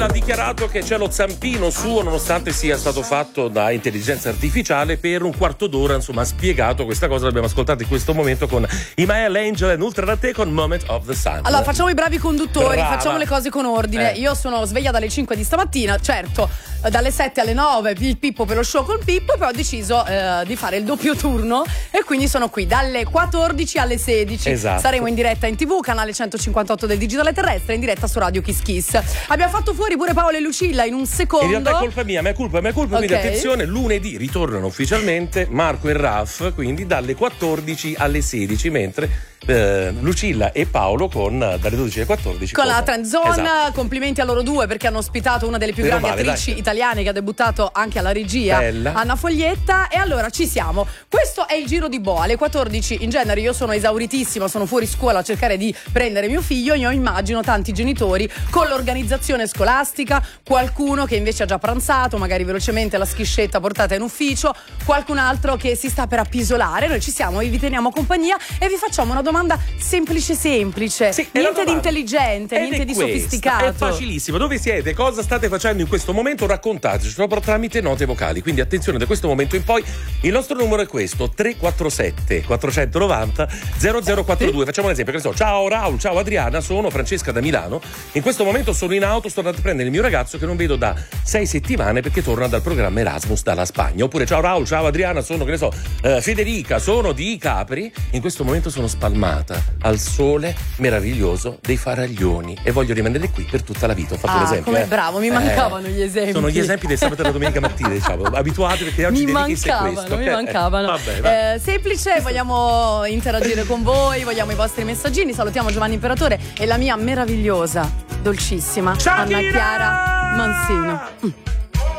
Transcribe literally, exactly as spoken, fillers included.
ha dichiarato che c'è lo zampino suo, nonostante sia stato fatto da intelligenza artificiale. Per un quarto d'ora, insomma, ha spiegato questa cosa. L'abbiamo ascoltato in questo momento con Imael Angel e Ultra Latte con Moment of the Sun. Allora, facciamo i bravi conduttori, Brava. facciamo le cose con ordine. Eh. Io sono sveglia dalle cinque di stamattina, certo, dalle sette alle nove il Pippo per lo show con Pippo, poi ho deciso eh, di fare il doppio turno e quindi sono qui dalle quattordici alle sedici. Esatto. Saremo in diretta in tivù, canale centocinquantotto del Digitale Terrestre, in diretta su Radio Kiss Kiss. Abbiamo fatto fuori pure Paolo e Lucilla in un secondo. In realtà è colpa mia, ma è colpa, ma è colpa. Ok. Quindi attenzione, lunedì ritornano ufficialmente Marco e Raf, quindi dalle quattordici alle sedici, mentre eh, Lucilla e Paolo con dalle dodici alle quattordici con la Trend Zone. Esatto. Complimenti a loro due perché hanno ospitato una delle più Meno grandi male, attrici dai. italiane che ha debuttato anche alla regia, Bella. Anna Foglietta. E allora ci siamo. Questo è il giro di boa. Alle quattordici in genere io sono esauritissima, sono fuori scuola a cercare di prendere mio figlio. Io immagino tanti genitori con l'organizzazione scolastica, qualcuno che invece ha già pranzato, magari velocemente la schiscetta portata in ufficio, qualcun altro che si sta per appisolare. Noi ci siamo, vi teniamo compagnia e vi facciamo una domanda semplice semplice, Sì, è una niente di domanda. intelligente, Ed niente è di questa, sofisticato. È facilissimo. Dove siete? Cosa state facendo in questo momento? Raccontateci proprio tramite note vocali. Quindi attenzione, da questo momento in poi il nostro numero è questo: tre quattro sette quattrocentonovanta zero zero quattro due. Facciamo un esempio, che ne so: ciao Raul, ciao Adriana, sono Francesca da Milano. In questo momento sono in auto, sto andando a prendere il mio ragazzo che non vedo da sei settimane perché torna dal programma Erasmus dalla Spagna. Oppure ciao Raul, ciao Adriana, sono, che ne so, eh, Federica, sono di Capri. In questo momento sono spalmata al sole meraviglioso dei Faraglioni e voglio rimanere qui per tutta la vita. Ho fatto Ah, un esempio. come eh. bravo, mi Eh, mancavano gli esempi. Sono gli esempi del sabato e della domenica mattina, diciamo. Abituati perché oggi Mi dedichi sei mancavano, questo. mi Eh, mancavano. eh, vabbè, vabbè. Eh, semplice, vogliamo interagire con voi, vogliamo i vostri messaggini. Salutiamo Giovanni Imperatore e la mia meravigliosa, dolcissima Ciao, Anna Tina! Chiara Mansino. Mm.